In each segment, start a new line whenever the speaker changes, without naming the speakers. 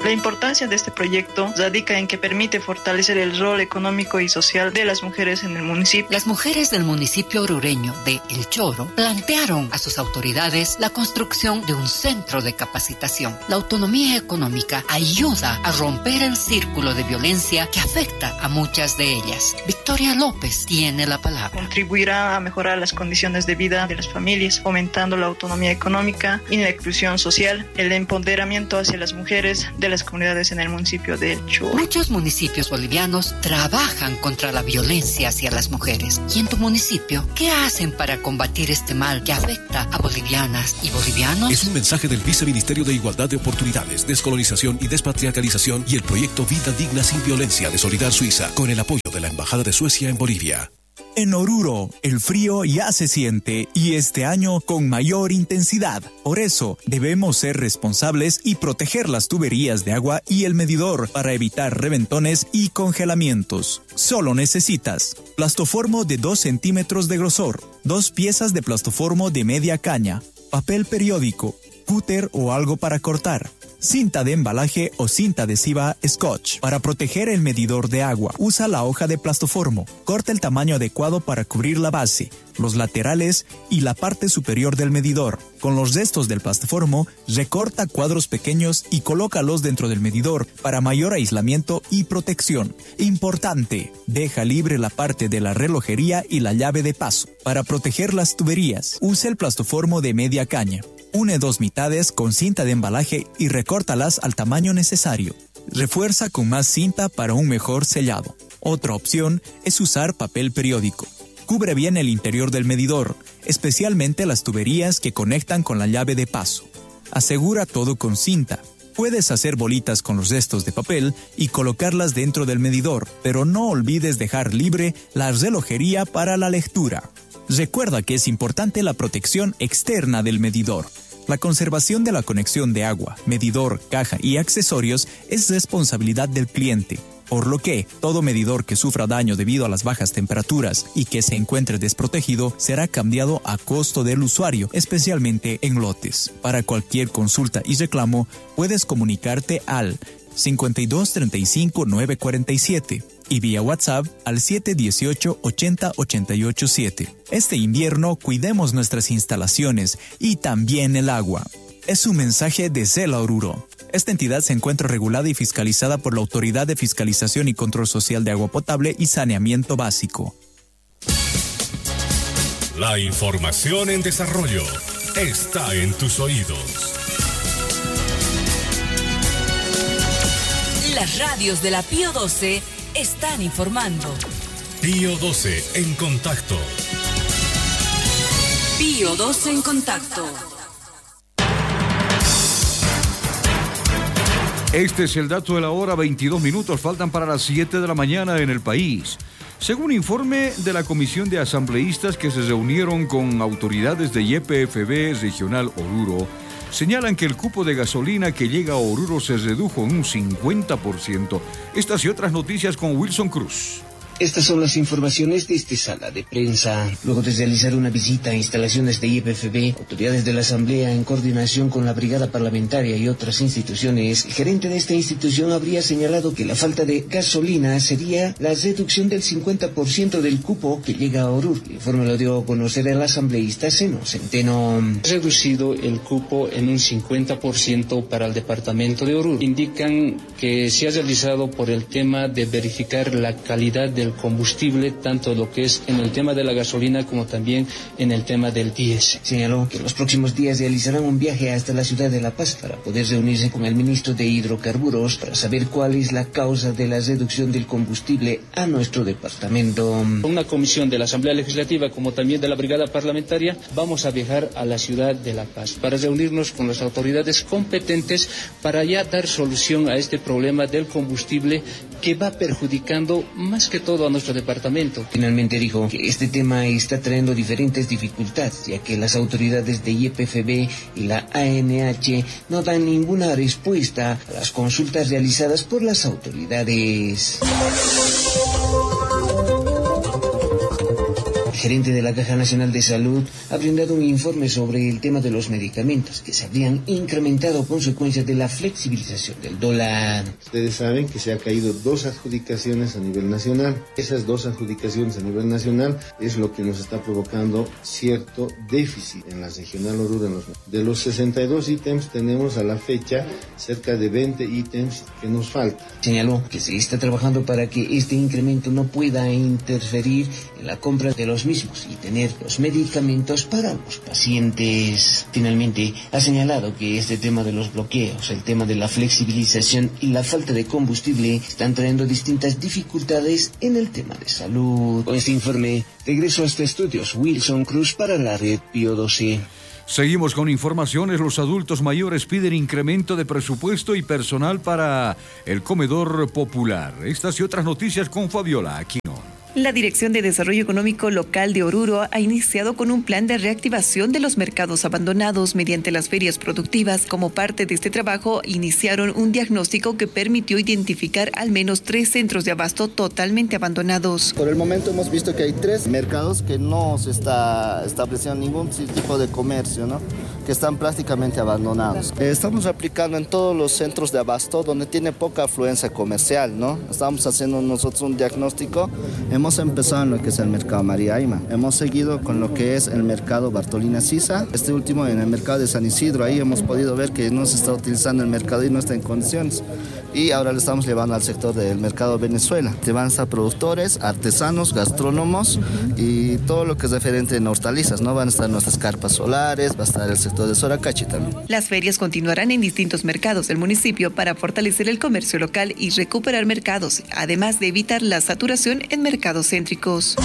La importancia de este proyecto radica en que permite fortalecer el rol económico y social de las mujeres en el municipio.
Las mujeres del municipio orureño de El Choro plantearon a sus autoridades la construcción de un centro de capacitación. La autonomía económica ayuda a romper el círculo de violencia que afecta a muchas de ellas. Victoria López tiene la palabra.
Contribuirá a mejorar las condiciones de vida de las familias, fomentando la autonomía económica y la inclusión social, el empoderamiento hacia las mujeres de las comunidades en el municipio de El Choro.
Muchos municipios bolivianos trabajan contra la violencia hacia las mujeres. ¿Y en tu municipio qué hacen para combatir este mal que afecta a bolivianas y bolivianos?
Es un mensaje del Viceministerio de Igualdad de Oportunidades, Descolonización y Despatriarcalización y el proyecto Vida Digna Sin Violencia de Solidar Suiza, con el apoyo de la Embajada de Suecia en Bolivia.
En Oruro, el frío ya se siente y este año con mayor intensidad. Por eso, debemos ser responsables y proteger las tuberías de agua y el medidor para evitar reventones y congelamientos. Solo necesitas plastoformo de 2 centímetros de grosor, 2 piezas de plastoformo de media caña, papel periódico, cúter o algo para cortar, cinta de embalaje o cinta adhesiva Scotch. Para proteger el medidor de agua, usa la hoja de plastoformo. Corta el tamaño adecuado para cubrir la base, los laterales y la parte superior del medidor. Con los restos del plastoformo, recorta cuadros pequeños y colócalos dentro del medidor para mayor aislamiento y protección. Importante, deja libre la parte de la relojería y la llave de paso. Para proteger las tuberías, usa el plastoformo de media caña. Une 2 mitades con cinta de embalaje y recórtalas al tamaño necesario. Refuerza con más cinta para un mejor sellado. Otra opción es usar papel periódico. Cubre bien el interior del medidor, especialmente las tuberías que conectan con la llave de paso. Asegura todo con cinta. Puedes hacer bolitas con los restos de papel y colocarlas dentro del medidor, pero no olvides dejar libre la relojería para la lectura. Recuerda que es importante la protección externa del medidor. La conservación de la conexión de agua, medidor, caja y accesorios es responsabilidad del cliente, por lo que todo medidor que sufra daño debido a las bajas temperaturas y que se encuentre desprotegido será cambiado a costo del usuario, especialmente en lotes. Para cualquier consulta y reclamo, puedes comunicarte al 52 35 947 y vía WhatsApp al 718 80 88 7. Este invierno cuidemos nuestras instalaciones y también el agua. Es un mensaje de CELA Oruro. Esta entidad se encuentra regulada y fiscalizada por la Autoridad de Fiscalización y Control Social de Agua Potable y Saneamiento Básico.
La información en desarrollo está en tus oídos.
Las radios de la Pío 12 están informando.
Pío 12 en contacto.
Pío 12 en contacto.
Este es el dato de la hora, 22 minutos faltan para las 7 de la mañana en el país. Según informe de la Comisión de Asambleístas que se reunieron con autoridades de YPFB Regional Oruro, señalan que el cupo de gasolina que llega a Oruro se redujo en un 50%. Estas y otras noticias con Wilson Cruz.
Estas son las informaciones de esta sala de prensa. Luego de realizar una visita a instalaciones de YPFB, autoridades de la Asamblea, en coordinación con la Brigada Parlamentaria y otras instituciones, el gerente de esta institución habría señalado que la falta de gasolina sería la reducción del 50% del cupo que llega a Oruro. El informe lo dio a conocer el asambleísta Zeno Centeno.
Reducido el cupo en un 50% para el departamento de Oruro. Indican que se ha realizado por el tema de verificar la calidad del combustible, tanto lo que es en el tema de la gasolina como también en el tema del diésel.
Señaló que en los próximos días realizarán un viaje hasta la ciudad de La Paz para poder reunirse con el ministro de Hidrocarburos para saber cuál es la causa de la reducción del combustible a nuestro departamento.
Una comisión de la Asamblea Legislativa como también de la Brigada Parlamentaria vamos a viajar a la ciudad de La Paz para reunirnos con las autoridades competentes para ya dar solución a este problema del combustible que va perjudicando más que todo a nuestro departamento.
Finalmente dijo que este tema está trayendo diferentes dificultades, ya que las autoridades de YPFB y la ANH no dan ninguna respuesta a las consultas realizadas por las autoridades. El gerente de la Caja Nacional de Salud ha brindado un informe sobre el tema de los medicamentos que se habrían incrementado a consecuencia de la flexibilización del dólar.
Ustedes saben que se ha caído 2 adjudicaciones a nivel nacional. Esas 2 adjudicaciones a nivel nacional es lo que nos está provocando cierto déficit en la regional Oruro. De los 62 ítems tenemos a la fecha cerca de 20 ítems que nos faltan.
Señaló que se está trabajando para que este incremento no pueda interferir en la compra de los mismos y tener los medicamentos para los pacientes. Finalmente, ha señalado que este tema de los bloqueos, el tema de la flexibilización y la falta de combustible están trayendo distintas dificultades en el tema de salud. Con este informe, regreso a este estudios Wilson Cruz para la red Pío 12.
Seguimos con informaciones. Los adultos mayores piden incremento de presupuesto y personal para el comedor popular. Estas y otras noticias con Fabiola Aquino.
La Dirección de Desarrollo Económico Local de Oruro ha iniciado con un plan de reactivación de los mercados abandonados mediante las ferias productivas. Como parte de este trabajo, iniciaron un diagnóstico que permitió identificar al menos 3 centros de abasto totalmente abandonados.
Por el momento hemos visto que hay 3 mercados que no se está estableciendo ningún tipo de comercio, ¿no? Que están prácticamente abandonados. Estamos aplicando en todos los centros de abasto donde tiene poca afluencia comercial, ¿no? Estamos haciendo nosotros un diagnóstico. Hemos empezado en lo que es el mercado María Ayma. Hemos seguido con lo que es el mercado Bartolina Sisa. Este último en el mercado de San Isidro. Ahí hemos podido ver que no se está utilizando el mercado y no está en condiciones. Y ahora lo estamos llevando al sector del mercado Venezuela. Te van a estar productores, artesanos, gastrónomos y todo lo que es referente en hortalizas, ¿no? Van a estar nuestras carpas solares, va a estar el sector de Soracachi también.
Las ferias continuarán en distintos mercados del municipio para fortalecer el comercio local y recuperar mercados, además de evitar la saturación en mercados céntricos.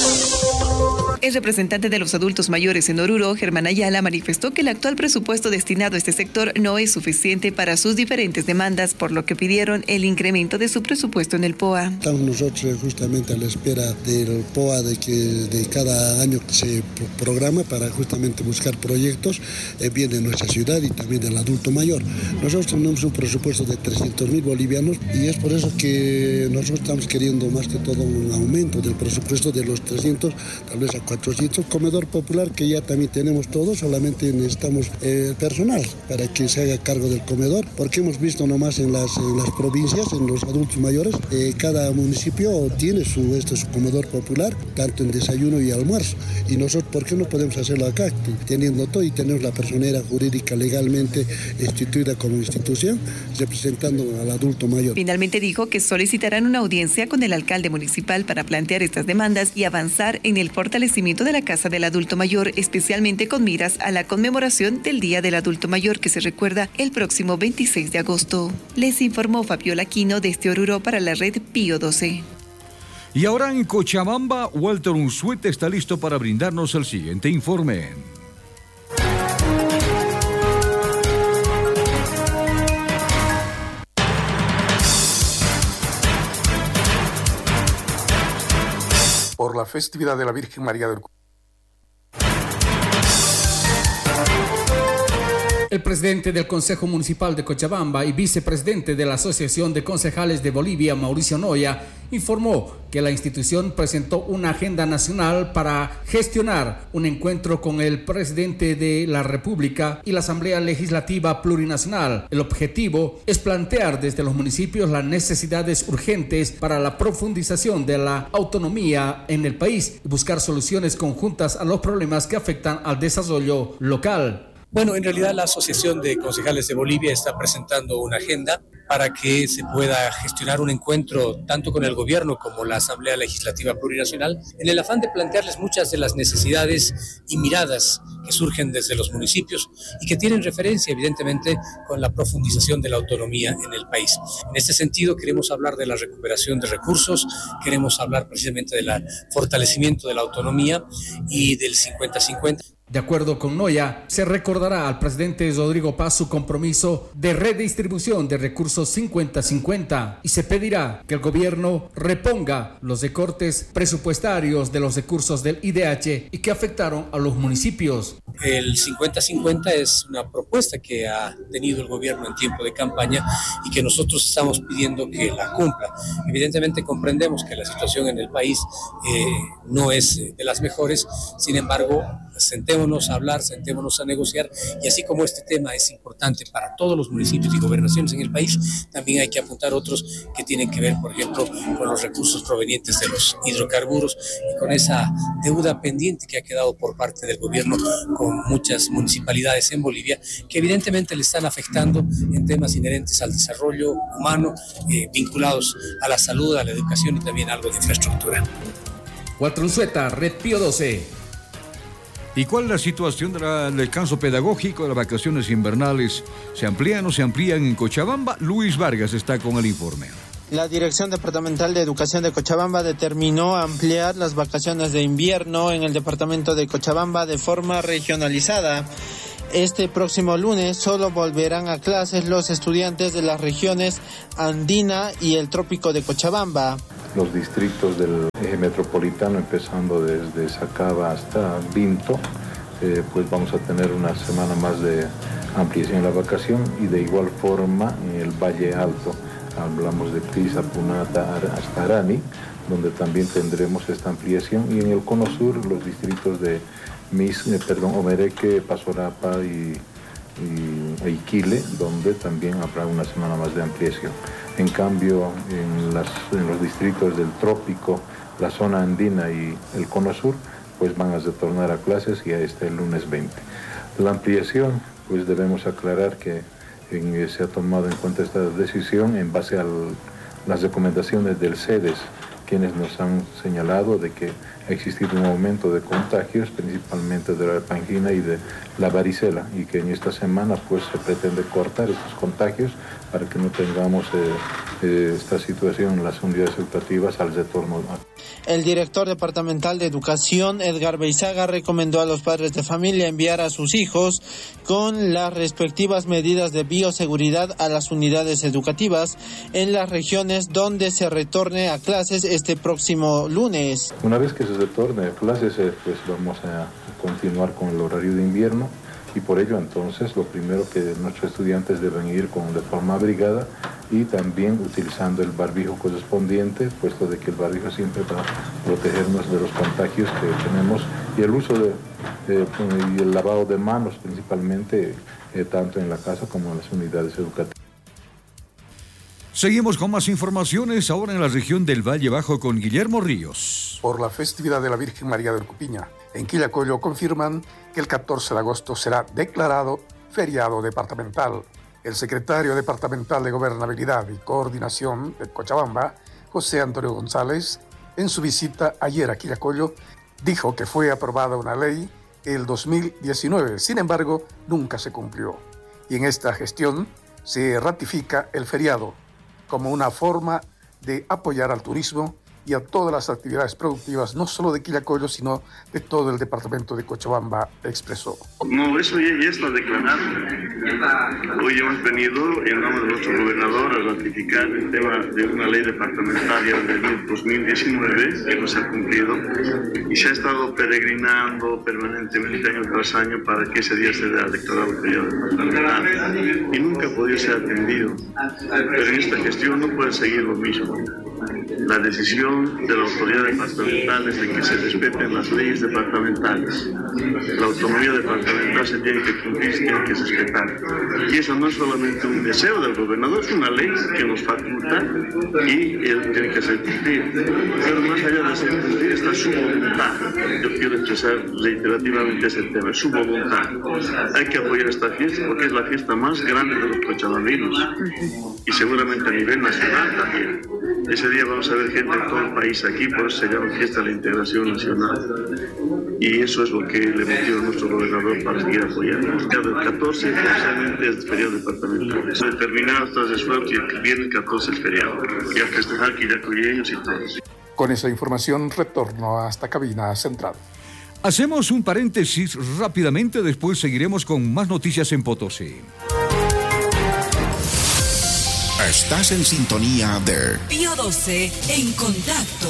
El representante de los adultos mayores en Oruro, Germán Ayala, manifestó que el actual presupuesto destinado a este sector no es suficiente para sus diferentes demandas, por lo que pidieron el incremento de su presupuesto en el POA.
Estamos nosotros justamente a la espera del POA de cada año que se programa para justamente buscar proyectos bien en nuestra ciudad y también del adulto mayor. Nosotros tenemos un presupuesto de 300.000 bolivianos y es por eso que nosotros estamos queriendo más que todo un aumento del presupuesto de los 300, tal vez a 400, comedor popular que ya también tenemos todos, solamente necesitamos personal para que se haga cargo del comedor, porque hemos visto nomás en las provincias, en los adultos mayores, cada municipio tiene su comedor popular, tanto en desayuno y almuerzo, y nosotros, ¿por qué no podemos hacerlo acá? Teniendo todo y tenemos la personera jurídica legalmente instituida como institución, representando al adulto mayor.
Finalmente dijo que solicitarán una audiencia con el alcalde municipal para plantear estas demandas y avanzar en el fortalecimiento de la Casa del Adulto Mayor, especialmente con miras a la conmemoración del Día del Adulto Mayor que se recuerda el próximo 26 de agosto. Les informó Fabiola Aquino desde Oruro para la red Pío 12.
Y ahora en Cochabamba, Walter Unzueta está listo para brindarnos el siguiente informe.
Por la festividad de la Virgen María del
El presidente del Consejo Municipal de Cochabamba y vicepresidente de la Asociación de Concejales de Bolivia, Mauricio Noya, informó que la institución presentó una agenda nacional para gestionar un encuentro con el presidente de la República y la Asamblea Legislativa Plurinacional. El objetivo es plantear desde los municipios las necesidades urgentes para la profundización de la autonomía en el país y buscar soluciones conjuntas a los problemas que afectan al desarrollo local.
Bueno, en realidad la Asociación de Concejales de Bolivia está presentando una agenda para que se pueda gestionar un encuentro tanto con el gobierno como la Asamblea Legislativa Plurinacional en el afán de plantearles muchas de las necesidades y miradas que surgen desde los municipios y que tienen referencia evidentemente con la profundización de la autonomía en el país. En este sentido queremos hablar de la recuperación de recursos, queremos hablar precisamente del fortalecimiento de la autonomía y del 50-50.
De acuerdo con Noya, se recordará al presidente Rodrigo Paz su compromiso de redistribución de recursos 50-50 y se pedirá que el gobierno reponga los recortes presupuestarios de los recursos del IDH y que afectaron a los municipios.
El 50-50 es una propuesta que ha tenido el gobierno en tiempo de campaña y que nosotros estamos pidiendo que la cumpla. Evidentemente comprendemos que la situación en el país no es de las mejores, sin embargo, sentémonos a hablar, sentémonos a negociar, y así como este tema es importante para todos los municipios y gobernaciones en el país, también hay que apuntar otros que tienen que ver, por ejemplo, con los recursos provenientes de los hidrocarburos y con esa deuda pendiente que ha quedado por parte del gobierno con muchas municipalidades en Bolivia, que evidentemente le están afectando en temas inherentes al desarrollo humano, vinculados a la salud, a la educación y también algo de infraestructura.
Walter Unzueta, Red Pío 12.
¿Y cuál es la situación del descanso pedagógico de las vacaciones invernales? ¿Se amplían o no se amplían en Cochabamba? Luis Vargas está con el informe.
La Dirección Departamental de Educación de Cochabamba determinó ampliar las vacaciones de invierno en el departamento de Cochabamba de forma regionalizada. Este próximo lunes solo volverán a clases los estudiantes de las regiones andina y el trópico de Cochabamba.
Los distritos del eje metropolitano, empezando desde Sacaba hasta Vinto, pues vamos a tener una semana más de ampliación de la vacación, y de igual forma en el Valle Alto, hablamos de Pisa, Punata hasta Arani, donde también tendremos esta ampliación, y en el Cono Sur los distritos de Omereque, Pasorapa y Iquile, donde también habrá una semana más de ampliación. En cambio, en los distritos del trópico, la zona andina y el Cono Sur, pues van a retornar a clases ya el lunes 20. La ampliación, pues debemos aclarar que se ha tomado en cuenta esta decisión en base a las recomendaciones del CEDES, quienes nos han señalado de que ha existido un aumento de contagios, principalmente de la angina y de la varicela, y que en esta semana pues se pretende cortar estos contagios para que no tengamos esta situación en las unidades educativas al retorno.
El director departamental de Educación, Edgar Beizaga, recomendó a los padres de familia enviar a sus hijos con las respectivas medidas de bioseguridad a las unidades educativas en las regiones donde se retorne a clases este próximo lunes.
Una vez que se retorne a clases, pues vamos a continuar con el horario de invierno, y por ello entonces lo primero que nuestros estudiantes deben ir de forma abrigada y también utilizando el barbijo correspondiente, puesto de que el barbijo siempre va a protegernos de los contagios que tenemos, y el uso y el lavado de manos principalmente, tanto en la casa como en las unidades educativas.
Seguimos con más informaciones ahora en la región del Valle Bajo con Guillermo Ríos.
Por la festividad de la Virgen María del Cupiña, en Quillacollo confirman que el 14 de agosto será declarado feriado departamental. El secretario departamental de Gobernabilidad y Coordinación de Cochabamba, José Antonio González, en su visita ayer a Quillacollo, dijo que fue aprobada una ley el 2019, sin embargo, nunca se cumplió. Y en esta gestión se ratifica el feriado como una forma de apoyar al turismo y a todas las actividades productivas, no solo de Quillacollo, sino de todo el departamento de Cochabamba, expresó.
No, eso ya está declarado. Hoy hemos venido, en nombre de nuestro gobernador, a ratificar el tema de una ley departamentaria del 2019, que no se ha cumplido, y se ha estado peregrinando permanentemente año tras año para que ese día se haya declarado feriado departamental, y nunca ha podido ser atendido. Pero en esta gestión no puede seguir lo mismo. La decisión de la autoridad departamental es de que se respeten las leyes departamentales. La autonomía departamental se tiene que cumplir, se tiene que respetar. Y eso no es solamente un deseo del gobernador, es una ley que nos faculta y él tiene que hacer cumplir. Pero más allá de hacer cumplir está su voluntad. Yo quiero expresar reiterativamente ese tema, su voluntad. Hay que apoyar esta fiesta porque es la fiesta más grande de los cochabambinos y seguramente a nivel nacional también. Ese día vamos a ver gente de todo el país aquí, por eso se llama Fiesta de la Integración Nacional. Y eso es lo que le motiva a nuestro gobernador para seguir apoyando. Cada 14 oficialmente es feriado departamental. Se determinaron estos esfuerzos y el viernes 14 es feriado. Y a festejar quillacolleños y todos.
Con esa información retorno hasta cabina central.
Hacemos un paréntesis rápidamente, después seguiremos con más noticias en Potosí.
Estás en sintonía de
Pío 12 en contacto.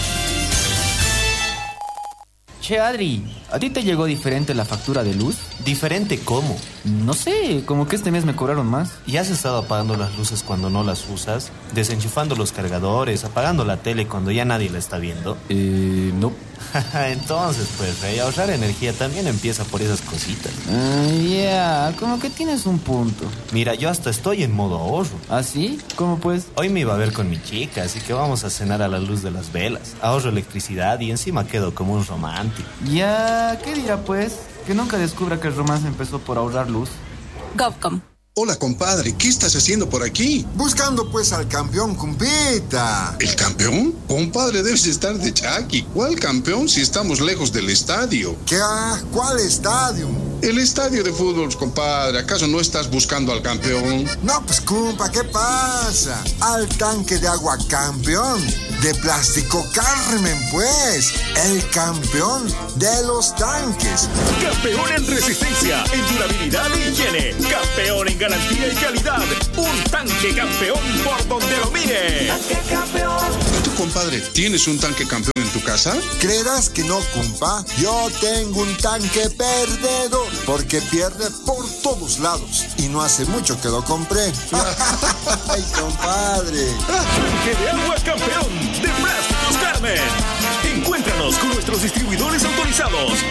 Che, Adri, ¿a ti te llegó diferente la factura de luz?
¿Diferente cómo?
No sé, como que este mes me cobraron más.
¿Y has estado apagando las luces cuando no las usas? ¿Desenchufando los cargadores? ¿Apagando la tele cuando ya nadie la está viendo?
No.
Entonces, pues, Rey, ahorrar energía también empieza por esas cositas.
Como que tienes un punto.
Mira, yo hasta estoy en modo ahorro.
¿Ah, sí? ¿Cómo pues?
Hoy me iba a ver con mi chica, así que vamos a cenar a la luz de las velas. Ahorro electricidad y encima quedo como un romántico.
Ya, ¿qué dirá pues? Que nunca descubra que el romance empezó por ahorrar luz.
GovCom.
Hola, compadre, ¿qué estás haciendo por aquí?
Buscando pues al campeón, compita.
¿El campeón? Compadre, debes estar de chaki. ¿Cuál campeón si estamos lejos del estadio?
¿Qué? ¿Cuál estadio?
El estadio de fútbol, compadre. ¿Acaso no estás buscando al campeón?
No, pues, compa, ¿qué pasa? Al tanque de agua campeón. De Plástico Carmen, pues. El campeón de los tanques.
Campeón en resistencia, en durabilidad e higiene. Campeón en garantía y calidad. Un tanque campeón por donde lo mire. Tanque campeón.
¿Tú, compadre, tienes un tanque campeón en tu casa?
¿Creerás que no, compa? Yo tengo un tanque perdedor, porque pierde por todos lados. Y no hace mucho que lo compré. ¡Ay, compadre!
Tanque de agua campeón de Plásticos Carmen. Encuéntranos con nuestros distribuidores autorizados.